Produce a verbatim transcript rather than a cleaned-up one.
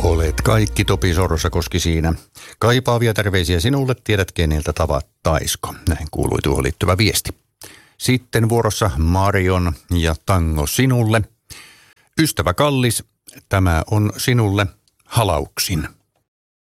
Olet kaikki Topi Sorsakoski siinä. Kaipaavia terveisiä sinulle, tiedät keneltä tavattaisko. Näin kuului tuohon liittyvä viesti. Sitten vuorossa Marion ja Tango sinulle. Ystävä kallis, tämä on sinulle halauksin.